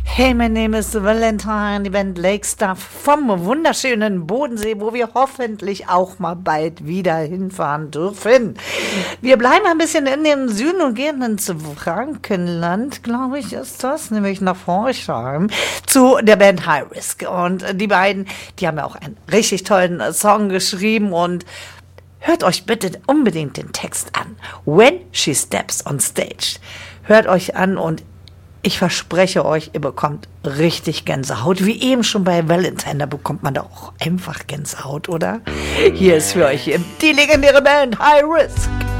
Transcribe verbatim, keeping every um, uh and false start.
Hey, my name is Valentine, die Band Lake Stuff vom wunderschönen Bodensee, wo wir hoffentlich auch mal bald wieder hinfahren dürfen. Wir bleiben ein bisschen in den Süden und gehen ins Frankenland, glaube ich, ist das, nämlich nach Forchheim, zu der Band High Risk. Und die beiden, die haben ja auch einen richtig tollen Song geschrieben und hört euch bitte unbedingt den Text an. When she steps on stage. Hört euch an und ich verspreche euch, ihr bekommt richtig Gänsehaut. Wie eben schon bei Valentine, da bekommt man doch auch einfach Gänsehaut, oder? Hier ist für euch die legendäre Band High Risk.